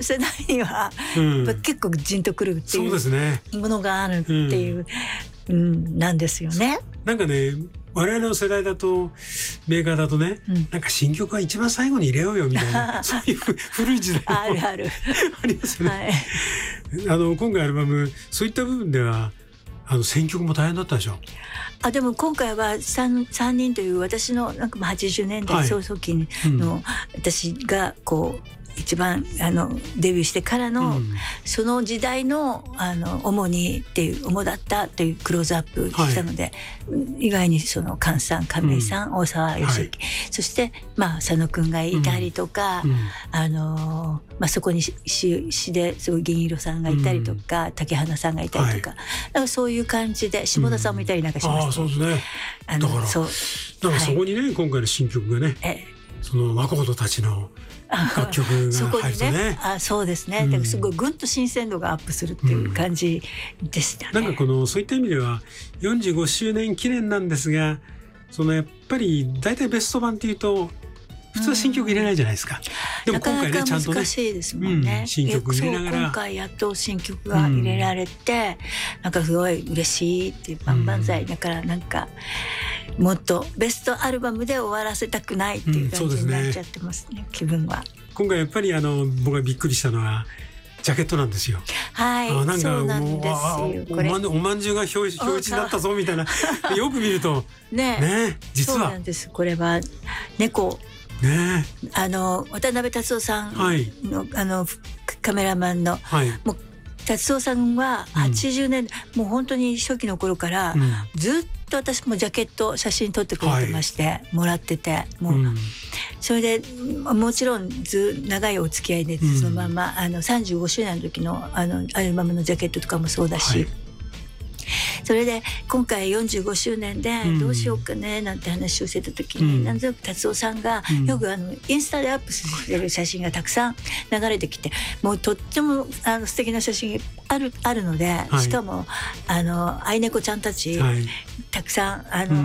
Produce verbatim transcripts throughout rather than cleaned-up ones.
世代には、うん、結構ジンとくるっていうものがあるっていう、うんうん、なんですよね。 なんかね我々の世代だとメーカーだとね、うん、なんか新曲は一番最後に入れようよみたいなそういう古い時代もあるあるありますよね、はい、あの今回アルバムそういった部分ではあの選曲も大変だったでしょ。 あでも今回は 3, さんにんという私のなんかはちじゅうねんだい早々期の、はいうん、私がこう一番あのデビューしてからの、うん、その時代のあの主にっていう主だったというクローズアップしたので、はい、意外にその菅さん亀井さん、うん、大沢良之、はい、そしてまあ佐野くんがいたりとか、うん、あのまあそこに詩ですごい銀色さんがいたりとか、うん、竹花さんがいたりとか、はい、だからそういう感じで下田さんもいたりなんかしました、 うん、あそうですね。あのだからそうだからそこにね、はい、今回の新曲がね、えその若者たちの楽曲が入るとね、ねあそうですね、うん、だからすごいぐんと新鮮度がアップするっていう感じでしたね、 うん、なんかこのそういった意味ではよんじゅうごしゅうねん記念なんですがそのやっぱり大体ベスト版っていうと普通は新曲入れないじゃないですか、うん、でも今回ねちゃんとね難しいですもんね、うん、 新曲入れながら今回やっと新曲が入れられて、うん、なんかすごい嬉しいっていう万々歳だからなんかもっとベストアルバムで終わらせたくないっていう感じになっちゃってますね、うん、気分は。 今回やっぱりあの僕がびっくりしたのはジャケットなんですよ。 はい、あなんかそうなんですよ。これおまんじゅうが表表示だったぞみたいなよく見るとねね実はそうなんです。これは猫ねあの渡辺達夫さんの、はい、あのカメラマンの、はい、もう達夫さんははちじゅうねんだい、うん、もう本当に初期の頃から、うん、ずっと私もジャケット写真撮ってくれてまして、はい、もらっててもう、うん、それでもちろんず長いお付き合いでそのまま、うん、あのさんじゅうごしゅうねんの時のあのアルバムのジャケットとかもそうだし、はい、それで今回よんじゅうごしゅうねんでどうしようかねなんて話をしてた時に、うん、なんとなく達夫さんがよくあのインスタでアップしてる写真がたくさん流れてきてもうとってもあの素敵な写真ある、あるので、はい、しかもあの愛猫ちゃんたち、はい、たくさんあの、うん、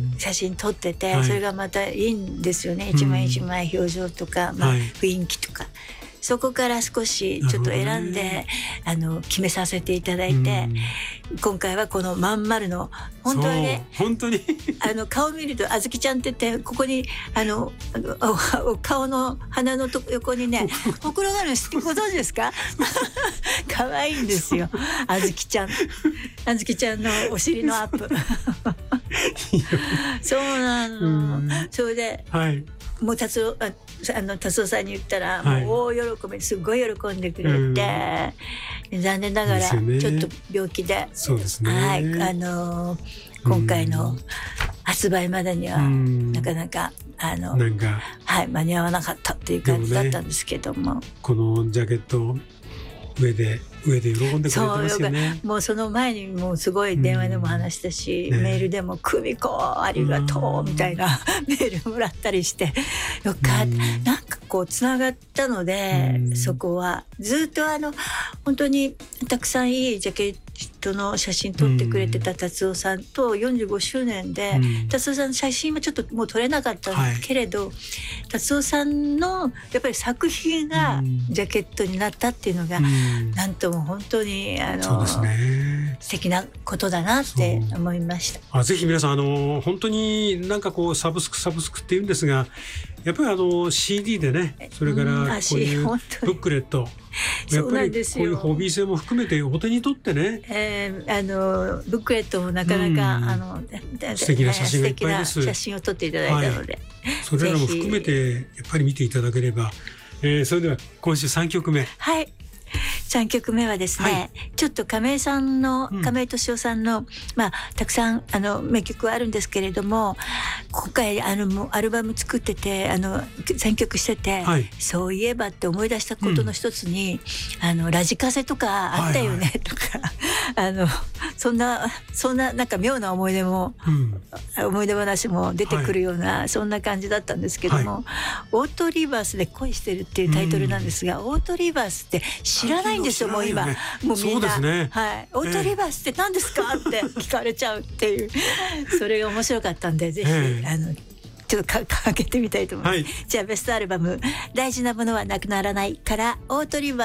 写真撮ってて、はい、それがまたいいんですよね、一枚一枚表情とか、まあ、雰囲気とか。そこから少しちょっと選んで、ね、あの決めさせていただいて、うん、今回はこのまん丸の本当はね本当にあの顔見るとあずきちゃんって言ってここにあのあのお顔の鼻のと横にねほくろがあるのご存知ですか可愛いんですよあずきちゃんあずきちゃんのお尻のアップそうなの、うん、それで、はいもう達夫ああの達夫さんに言ったら、はい、もう大喜びすごい喜んでくれて、うん、残念ながらちょっと病気でそうですね、 はい、あの今回の発売までにはなかなかあのなんか、はい、間に合わなかったっていう感じだったんですけども、 ね、このジャケット上で上で喜んでくれてますよね。 もうその前にもうすごい電話でも話したし、うんね、メールでも久美子ありがとうみたいなメールもらったりしてよかった、うん、なんかこうつながったので、うん、そこはずっとあの本当にたくさんいいジャケットの写真撮ってくれてた達夫さんとよんじゅうごしゅうねんで、うん、達夫さんの写真はちょっともう撮れなかったけれど、はい、達夫さんのやっぱり作品がジャケットになったっていうのが、うん、なんとも本当にあのそうですね、素敵なことだなって思いました。 あぜひ皆さんあの本当になんかこうサブスクサブスクって言うんですがやっぱりあの シーディー でねそれからこういうブックレットやっぱりこういうホビー性も含めてお手に取ってね、 えー、あのブックレットもなかなか、うん、あの素敵な写真がいっぱいです。 素敵な写真を撮っていただいたので、はい、 それらも含めてやっぱり見ていただければ、えー、それでは今週さんきょくめはいさんきょくめはですね、はい、ちょっと亀井さんの、うん、亀井俊夫さんの、まあ、たくさんあの名曲はあるんですけれども今回あのアルバム作っててあの選曲してて、はい、そういえばって思い出したことの一つに、うん、あのラジカセとかあったよね、はいはい、とかあのそんなそんななんか妙な思い出も、うん、思い出話も出てくるような、はい、そんな感じだったんですけども、はい、オートリバースで恋してるっていうタイトルなんですが、うん、オートリバースって知らないんですよ、もう今、ね、もうみんな、そうですね、はい、オートリバースって何ですか、えー、って聞かれちゃうっていうそれが面白かったんでぜひ、えー、あのちょっとかかけてみたいと思います、はい、じゃあベストアルバム大事なものはなくならないからオートリバース